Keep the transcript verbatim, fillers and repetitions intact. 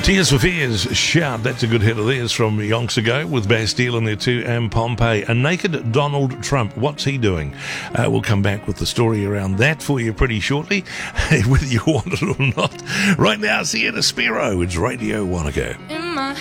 Tears for Fears, Shout. That's a good hit of theirs from yonks ago with Bastille in there too, and Pompeii. A naked Donald Trump. What's he doing? Uh, we'll come back with the story around that for you pretty shortly, whether you want it or not. Right now, Sienna Spiro. It's Radio Wanaka.